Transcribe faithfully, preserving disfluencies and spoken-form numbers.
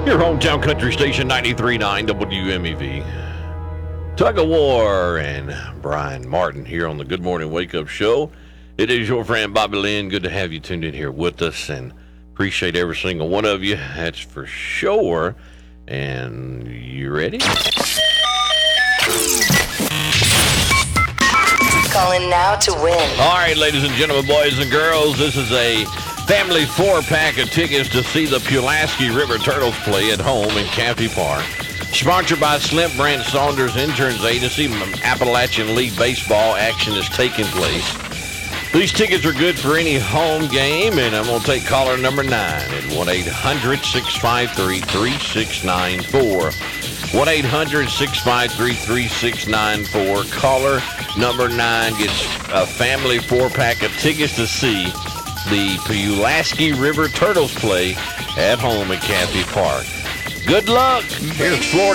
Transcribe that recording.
Your hometown country station, ninety-three point nine W M E V. Tug of War and Brian Martin here on the Good Morning Wake Up Show. It is your friend Bobby Lynn. Good to have you tuned in here with us, and appreciate every single one of you. That's for sure. And you ready? Call in now to win. All right, ladies and gentlemen, boys and girls, this is a family four-pack of tickets to see the Pulaski River Turtles play at home in Caffey Park. Sponsored by Slim Brand Saunders Interns Agency. Appalachian League Baseball action is taking place. These tickets are good for any home game, and I'm going to take caller number nine at one eight hundred six five three three six nine four. one eight hundred six five three three six nine four. Caller number nine gets a family four-pack of tickets to see the Pulaski River Turtles play at home at Caffey Park. Good luck. Here's Florida.